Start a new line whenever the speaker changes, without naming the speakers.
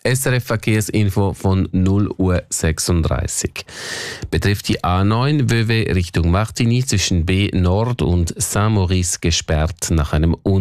SRF Verkehrsinfo von 0:36 Uhr. Betrifft die A9 Vevey Richtung Martigny zwischen B Nord und Saint-Maurice gesperrt nach einem